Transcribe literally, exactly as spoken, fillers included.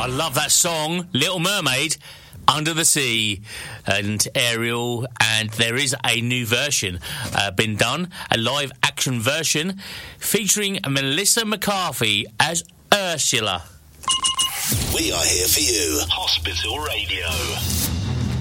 I love that song, Little Mermaid, Under the Sea, and Ariel, and there is a new version uh, been done, a live action version featuring Melissa McCarthy as Ursula. We are here for you. Hospital Radio.